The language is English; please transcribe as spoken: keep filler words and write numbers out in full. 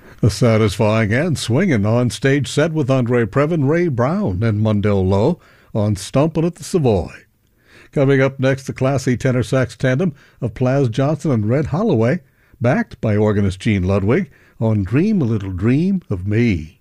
A satisfying and swinging on-stage set with Andre Previn, Ray Brown, and Mundell Lowe on Stumpin' at the Savoy. Coming up next, the classy tenor sax tandem of Plas Johnson and Red Holloway, backed by organist Gene Ludwig, on Dream a Little Dream of Me.